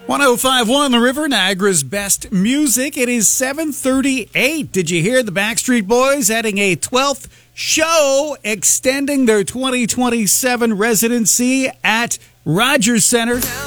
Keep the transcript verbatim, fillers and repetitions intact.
one oh five point one The River, Niagara's best music. It is seven thirty-eight. Did you hear the Backstreet Boys adding a twelfth show, extending their twenty twenty-seven residency at Rogers Center?